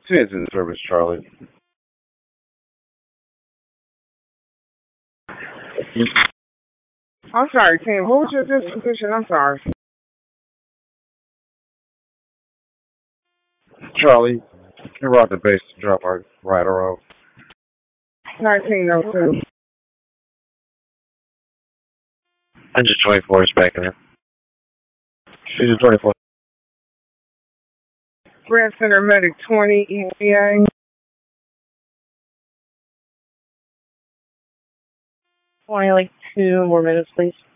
Citizen service, Charlie. I'm sorry, Tim. What was your disposition? I'm sorry. Charlie, you're out the base to drop our rider off. 1902. Engine 24 is back in it. Engine 24. Grand Center Medic 20 EPA. Only like 2 more minutes, please.